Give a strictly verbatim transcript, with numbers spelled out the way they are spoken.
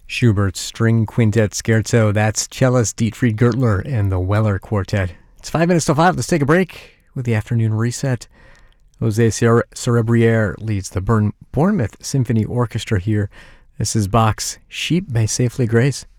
Schubert's String Quintet Scherzo. That's cellist Dietfried Gertler and the Weller Quartet. It's five minutes till five. Let's take a break with the afternoon reset. Jose Cerebriere leads the Burn- Bournemouth Symphony Orchestra here. This is Bach's Sheep May Safely Graze.